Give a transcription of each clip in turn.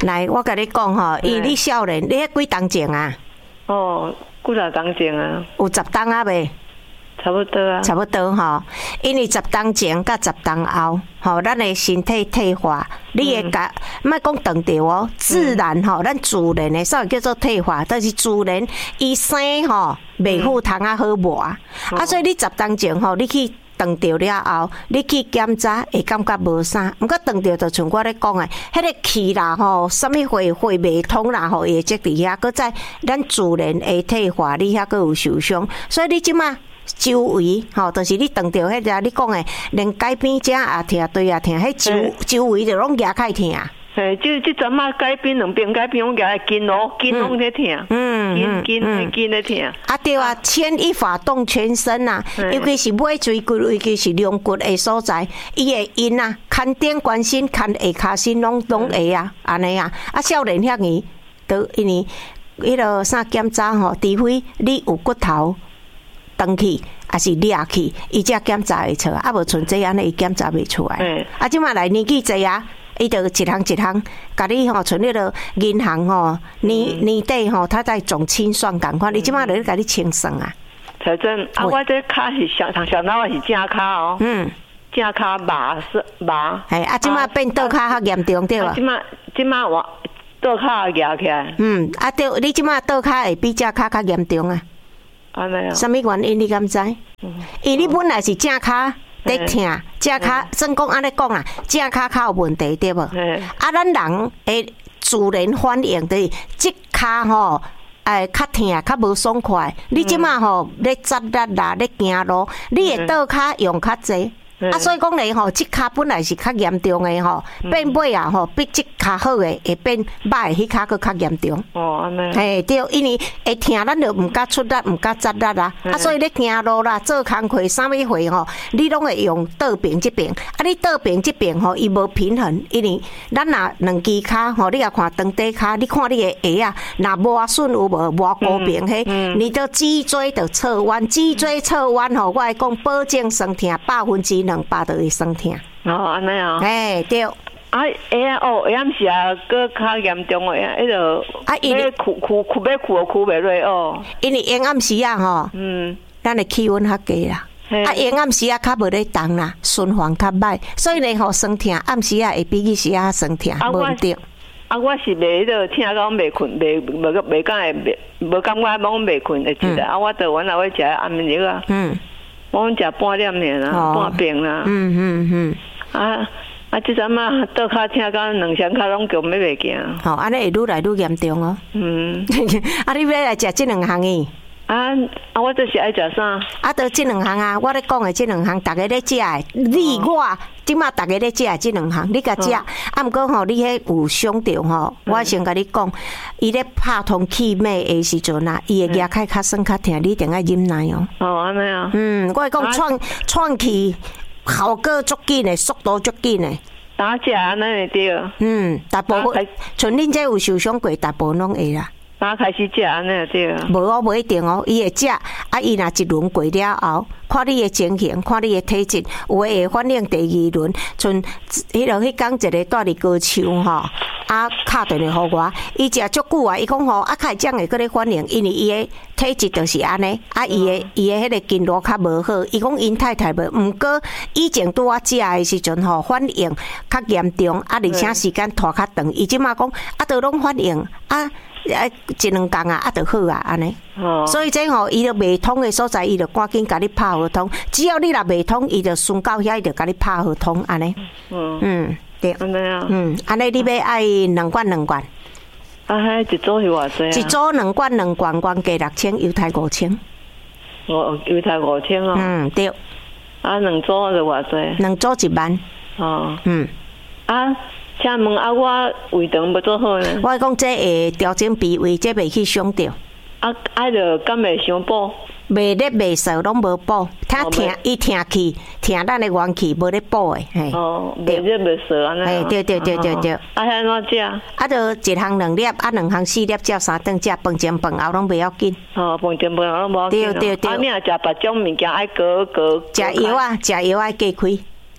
来，我甲你讲吼，你少年，你迄几当前啊？ 哦，几若当前啊？ 有10当啊未？ 差不多啊。 差不多吼，因为10当前甲10当后，吼，咱的身体退化，你会甲莫讲长着哦，自然吼，咱自然的啥叫做退化，但是自然伊生吼袂赴汤啊好磨啊，所以你10当前吼，你去。长着了后，你去检查会感觉无啥，毋过长着就像我咧讲诶，迄个气啦吼，啥物血未通啦吼，会积伫遐，搁再咱自然会退化，你遐搁有受伤，所以你即马周围吼，就是你长着迄只你讲诶，连改边遮也痛，对也痛，迄周围就拢牙开痛。 嘿，即阵仔改变两边改变，我夹筋拢咧痛，筋咧痛。 啊对啊，牵一发动全身呐，尤其是尾椎骨，尤其是龙骨的所在，伊会因啊，牵顶关心，牵下骹身拢会啊，安尼啊。啊，少年遐尼，都因为迄落啥检查吼，除非你有骨头长去，还是裂去，伊才检查会出，啊无像这安尼伊检查袂出来。啊，即马来年纪济啊。伊就一项，甲你吼，像迄落银行吼，年底吼，他在总清算共款，你即马就咧甲你清算啊。 才真啊，我这卡是上脑是正卡哦。正卡麻是麻。系啊，即马变倒卡较严重对啊。 即马我倒卡压起来。 啊对，你即马倒卡会比正卡较严重啊。 安尼啊？ 什么原因你敢知？因你本来是正卡。在痛，正骹算讲安尼讲啊，正骹较有问题对无？啊，咱人会自然反应就是即骹吼，较痛，较无爽快。你即马吼咧扎力啦，咧行路，你会倒骹用较济。啊，所以讲咧吼，即骹本来是较严重诶吼，变尾啊吼，比即骹好诶会变歹，迄骹佫较严重。 哦，安尼。 嘿，对，因为会痛，咱就毋敢出力，毋敢扎力啊。啊，所以咧行路啦，做工课啥物货吼，你拢会用倒边即边。啊，你倒边即边吼，伊无平衡，因为咱若两支骹吼，你也看长底骹，你看你诶鞋啊，若磨损有无磨高平嘿？你的脊椎就侧弯，脊椎侧弯吼，我来讲保证酸痛200%就会酸痛。 哦，安尼啊。 哎，对。 啊，鞋啊，暗时啊，搁较严重诶，迄个啊，伊要裤袂落哦。因为阴暗时啊吼，咱的气温较低啦，啊，阴暗时啊较无咧动啦，循环较歹，所以呢吼酸痛，暗时啊会比日时啊酸痛，无对。啊，我是袂迄个听到袂困，袂敢会无感觉讲袂困会起来，啊，我就原来要食安眠药啊，我食半粒尔啦，半瓶啦，啊，即阵啊，倒脚听到两双脚拢强要袂行。吼，安尼会愈来愈严重哦。啊，你要来食即两项诶？我就是爱食啥？啊，就即两项啊！我咧讲诶，即两项，逐个咧食诶，你我即马逐个咧食诶，即两项，你甲食。啊，毋过吼，你迄有伤着吼，我先甲你讲，伊咧拍通气脉诶时阵啊，伊会牙开较酸较痛，你一定要忍耐哦。哦，安尼啊。我讲喘气。效果足紧诶，速度足紧诶。打食安尼会对。大部分像恁这有受伤过，大部分拢会啦。打开始食安尼会对。无哦，无一定哦，伊会食，啊，伊若一轮过了后，看你诶情形，看你诶体质，有诶会反映第二轮。像迄落迄工一个住伫高树吼，啊，敲电话互我，伊食足久啊，伊讲吼，啊，开将会搁咧反应，因为伊诶体质就是安尼，啊，伊诶迄个经络较无好，伊讲因太太无，毋过以前拄我食诶时阵吼，反应较严重，啊，而且时间拖较长，伊即马讲啊，都拢反应啊。一两工啊，就好啊，安尼。所以这吼，伊就未通的所在，伊就赶紧甲你拍合同。只要你若未通，伊就顺到遐，伊就甲你拍合同，安尼。对。安尼啊。安尼你要爱2罐2罐。啊，迄一组是偌济啊？一组2罐2罐，原价6000，犹太5000。犹太5000哦。对。啊，2组就偌济？2组1万。哦。啊。请问啊，我胃肠要做好呢？我讲这会调整脾胃，这袂去伤着。啊，就敢袂伤补？袂咧袂瘦，拢无补。他疼，伊疼气，疼咱的元气，无咧补的。哦，袂咧袂瘦安尼。哎，对。啊，安怎食？啊，就一项2粒，啊，2项4粒，照3顿食，饭前饭后拢袂要紧。哦，饭前饭后拢无要紧。对。啊，你若食别种物件，爱隔。食药啊，爱隔开。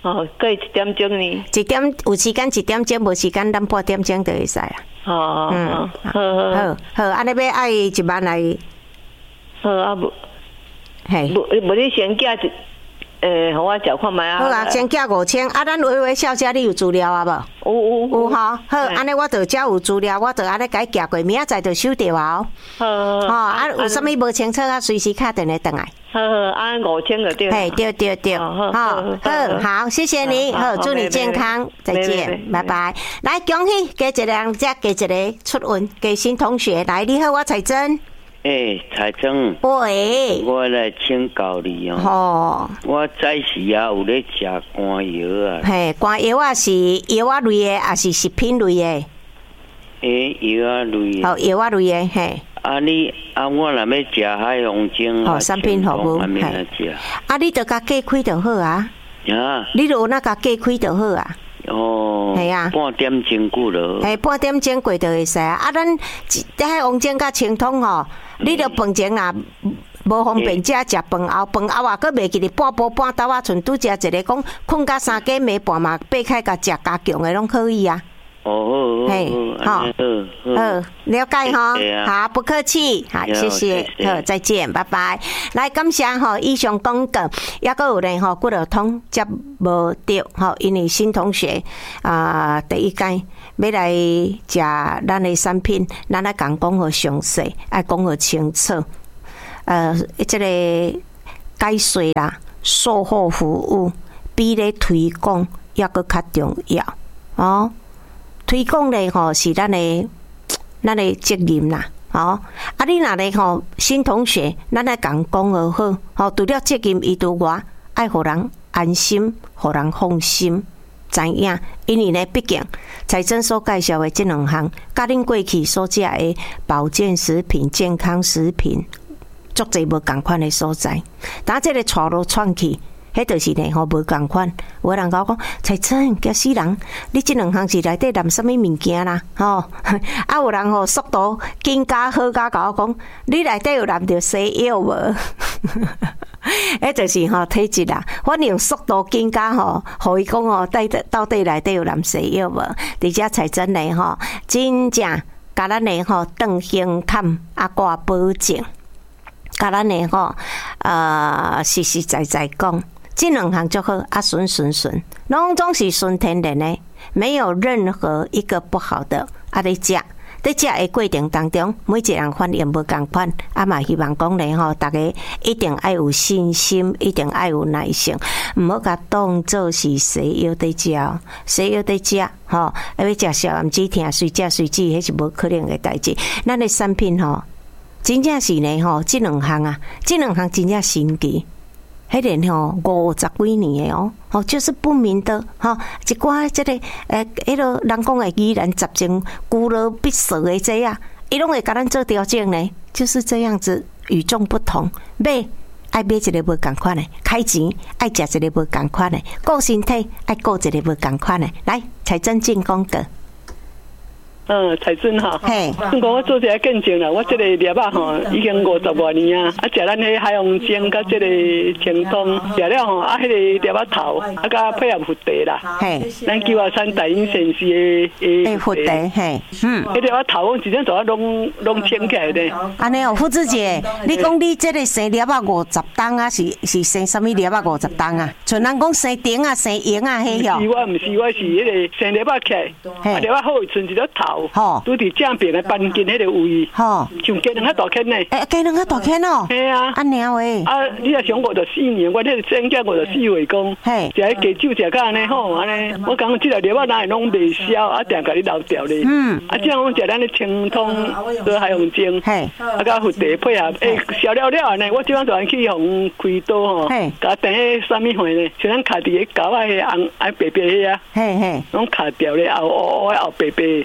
哦，过1点钟呢？1 点有时间1点钟，无时间咱半点钟就会使啊。 哦， 好，安尼要爱1万来。 好啊，无你先寄互我缴看卖啊。 好啊，先寄5000啊。咱微微小姐，你有资料啊无？有吼。好，安尼我就只有资料，我就安尼甲伊寄过，明仔载就收到啊。 好。 啊，有啥物无清楚啊？随时打电话转来。 好，按5000就对。 嘿，对。好，谢谢你，好，祝你健康，再见，拜拜。来，恭喜加一个人，再加一个出运，给新同学来。你好，我彩珍。 彩珍， 喂， 我来请教你哦。我早时啊有咧食肝药啊。 嘿，肝药啊是药啊类的，还是食品类的？ 药啊类。 哦，药啊类的，嘿。 我若要食海洋精啊， 产品服务， 嘿。 你着甲计开就好啊。你着有那甲计开就好啊。 系啊，半点钟过了。 半点钟过就会使啊。咱海洋精甲清通吼，你着饭前啊无方便食饭后，饭后啊，佫袂记哩半晡半斗啊，剩拄食一个讲困甲3更暝半嘛，爬开甲食加强的拢可以啊。好，了解哈，好，不客气，好，谢谢，好，再见，拜拜。来，感谢哈，以上广告，也阁有人哈，骨头痛接无到，哈，因为新同学第一届要来食咱的产品，咱来讲好详细，爱讲好清楚，这个解说啦，售后服务比咧推广也阁较重要哦。推广咧吼是咱的责任啦，你若咧吼新同学，咱来讲好，除了责任以外，爱互人安心，互人放心，知影？因为咧，毕竟财政所介绍的这2项，甲恁过去所食的保健食品、健康食品，足侪无共款的所在，但这个带路窜去。迄就是呢，吼无共款。有人甲我讲，彩珍惊死人，你这2项是内底含什么物件啦？有人吼速度更加好，甲我讲，你内底有含着西药无？迄就是吼体质啦。反正速度更加吼，互伊讲吼，到底内底有含西药无？而且彩珍呢吼，真正甲咱呢吼断胸坎挂保证，甲咱呢吼实实在在讲。这2项就好顺，拢总是纯天然的，没有任何一个不好的。你食，在食的过程当中，每一个人反应无共款，嘛希望讲咧大家一定要有信心，一定要有耐性，唔好甲当做是西药在食，西药在食，要食消炎止痛，随食，迄是无可能的代志。咱的产品真正是呢这2项啊，这2项真正神奇。迄个50几年的就是不明的一寡这个迄个人讲的依然杂症、孤老必死的这样，伊拢会甲咱做调整呢，就是这样子，与众不同。爱买一个无共款的，开钱爱食一个无共款的，顾身体爱顾一个无共款的。来，财政进广告。 彩珍哈，我做这个见证啦，我这个粒仔吼已经50多年啊，食咱迄海洋精甲这个清通，食了吼，迄个粒仔头，甲配合福茶啦，咱九华山大英县市的福茶， 迄粒仔头我直接做拢清起来的。 安尼福子姐，你讲你这个生粒仔50担啊，是生什么粒仔50担啊？像人讲生丁啊、生圆啊，迄个。我是迄个生粒仔起，粒仔好剩一粒头。拄伫正边的板筋迄个位，像鸡两下大坑呢。 鸡两下大坑哦。 系啊。 安尼喂。 你若想54年，我迄个生囝54岁讲，食迄鸡酒食甲安尼好，安尼我讲即个粒仔哪会拢袂消，定甲你留掉咧。这样讲食咱的清通做海洋精，甲福茶配合，烧了安尼，我即摆就按去互开刀吼，甲等迄啥物货呢？像咱卡伫个狗仔迄红白白迄啊，拢卡掉咧，后白白一堆拢。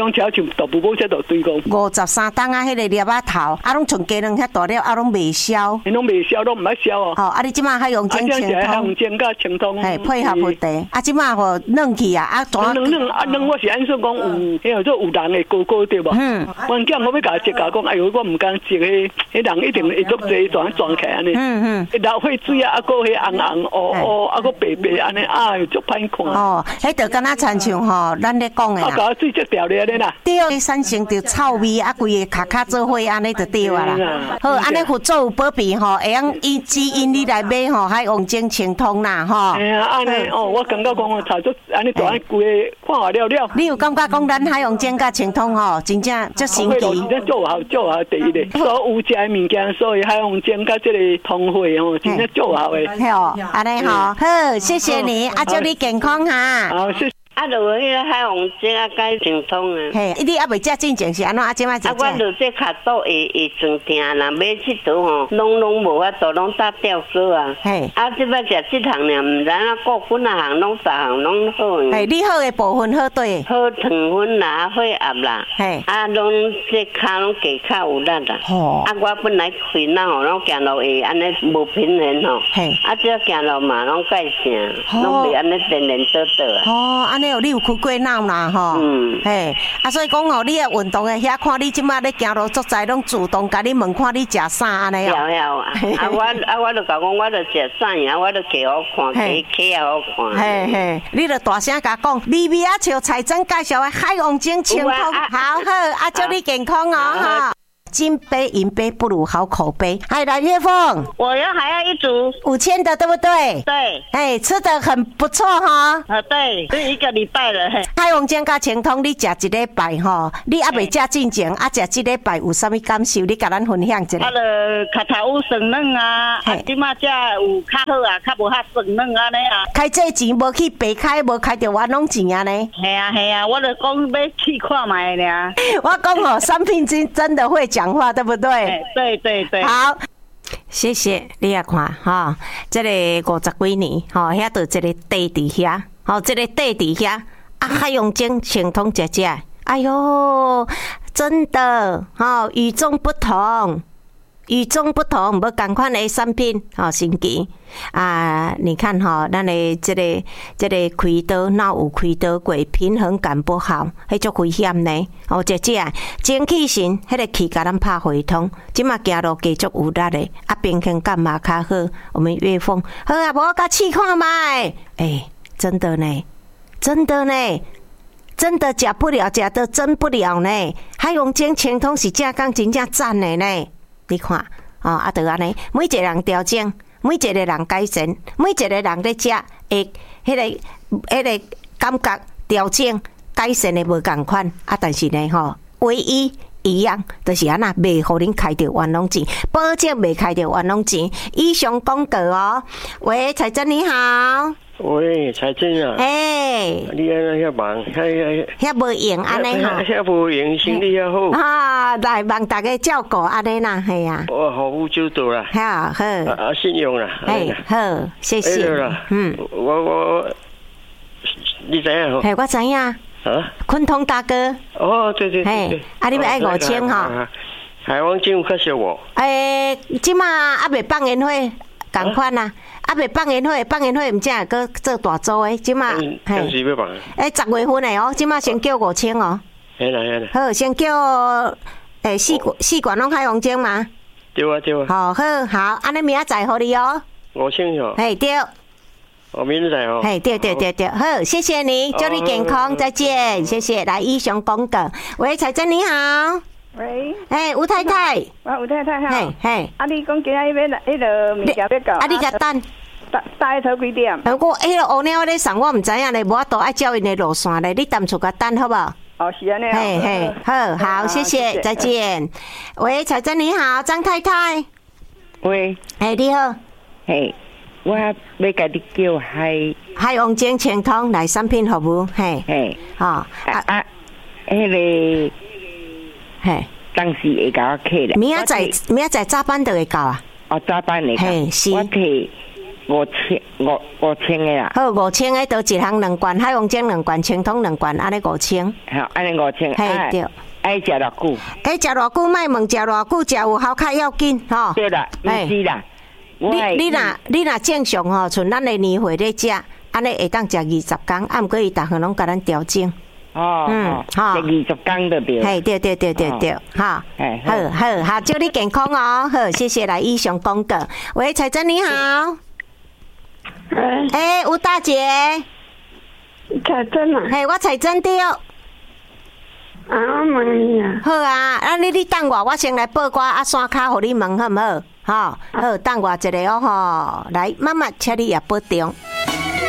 种超像大布包车都对讲。 53担啊，迄个粒仔头，啊，拢剩鸡卵遐大粒，啊，拢未烧。 伊拢未烧，拢唔爱烧哦。 哦，啊，你即马海洋精清通。 海洋精甲清通。 嘿，配合不得。啊，即马吼嫩去啊，啊， 嫩我是按说讲有，迄做有人的高对无？阮囝我要甲伊讲，哎呦，我唔敢食迄人一定会足济转起来安尼。流血水啊，啊个迄红黑啊个白白安尼，哎，足歹看。 哦，迄就敢若亲像吼，咱咧讲的啦。 啊，甲水足掉咧啦。 对，产生着臭味，啊，规个卡卡做伙安尼就对啊啦。好，安尼辅助有保庇吼，会用伊指引你来买吼，海洋精清通啦吼。 哎呀，安尼哦，我感觉讲哦，炒作安尼大安规个看下了。 你有感觉讲咱海洋精甲清通吼，真正足神奇。 真做好第一个。所有食的物件，所以海洋精甲这个通货吼，真正做好的。 嘿哦，安尼吼，好，谢谢你，啊，祝你健康哈。 好，谢谢。 啊，就迄个海洋精啊，解清通啊。 嘿，你还未食进前是安怎？啊，即摆食。 啊，我就这脚肚会酸痛，人要佚佗吼，拢无法度，拢搭吊绳啊。嘿。啊，即摆食这项尔，毋知影过几啊项，拢10项拢好。 嘿，你好的部分好对。 好糖分啦，血压啦。嘿。啊，拢这脚拢加较有力啦。吼。啊，我本来腿那吼，拢行路会安尼无平衡吼。嘿。啊，这行路嘛，拢改正，拢袂安尼颠颠倒倒啊。 哦，安尼。你有开过脑啦吼，嘿，啊，所以讲吼，你个运动的遐看你即马咧行路足在，拢主动甲你问看你食啥安尼啊。有啊，我就甲讲，我就食啥样，我就摕好看，摕也好看。 嘿嘿，你就大声甲讲，微微啊像彩珍介绍的海洋精清通，好，啊，祝你健康哦哈。金杯银杯不如好口碑。嗨，蓝月凤， 还要一组 5000的，对不对？ 对。 哎，吃的很不错哈。 对，是1个礼拜了。 海洋精甲清通，你食1礼拜吼，你还未食进前，啊，食1礼拜有啥物感受？你甲咱分享一下。 啊，就脚头有酸软啊，啊，即马才有较好啊，较无遐酸软安尼啊。 开这钱无去白开，无开着冤枉钱啊呢。 系啊，我就讲要去看卖尔。 我讲吼，产品真的会讲话，对不对？ 对。 好，谢谢你也看哈，这个50几年，吼，遐就这个地伫遐，吼，这个地伫遐，啊，海洋精清通食，哎哟，真的，吼，与众不同。与众不同，无同款的产品，吼，神奇啊！你看吼，咱的这个开刀，哪有开刀过？平衡感不好，迄足危险呢。哦，姐精气神，迄个气甲咱拍回通，即马行路继续有力的，啊，平衡感嘛较好。我们岳凤，好啊，无甲试看卖，真的呢，真的食不了，食得真不了呢。海洋精清通是正讲真正赞的呢。你看，啊，就安尼，每一个人调整，每一个人改善，每一个人咧食，会迄个感觉调整改善的无共款，啊，但是呢，吼，唯一一样就是安那，袂互恁开着冤枉钱，保证袂开着冤枉钱。以上广告哦。喂，彩珍你好。 喂，彩珍啊！你安遐忙， 遐无用安尼哈， 遐无用，身体遐好啊！来帮大家照顾安尼啦，系啊。 我服务周到啦，好，信用啦， 好，谢谢。 我，你知影吼？ 嘿，我知影。啊，昆通大哥。 哦，对， 啊，你要爱5000哈？ 海洋精有较少无？ 即马还未放烟火，同款啦。啊，未放烟火，毋才会搁做大组诶，即马当时要放。 10月份诶哦，即马先叫5000哦。 嘿啦。 好，先叫四罐拢海洋精嘛。 对啊。 好，安尼明仔载互你哦。 5000哦。 嘿，对。 明仔哦。 嘿，对，好，谢谢你，祝你健康，再见，谢谢。来，以上广告。喂，彩珍你好。 喂， 吴太太， 吴太太好。 嘿， 啊，你讲今仔日要迄个物件要到， 啊，你甲等， 大头几点？ 我迄个乌鸟咧送，我毋知影咧，无法度爱照因的路线咧，你踮厝甲等好不好？ 哦，是安尼。 嘿，好，谢谢，再见。喂，彩珍你好，张太太。 喂， 你好。 我要甲你叫海洋精清通来产品服务， 迄个。当时会甲我客咧。 明仔载早班就会到啊。 早班会到。 是。 我摕 5000个啦。 好，5000个倒一项2罐，海王精2罐，清通2罐，安尼5000。 好，安尼5000。 嘿，对。 爱食偌久？ 食偌久？莫问食偌久，食有效较要紧吼。 对啦，是啦。 你若正常吼，像咱的年货咧食，安尼会当食20天，啊，毋过伊逐项拢甲咱调整。 好，食20天就对。 嘿，对，哈，好，祝你健康哦，好，谢谢来以上广告。喂，彩珍你好。吴大姐。 彩珍啊。 嘿，我彩珍对。 我问你啊。 好啊，你等我先来报我线卡，互你问好唔好？好，等我一下哦吼，来，妈妈，请你也保重。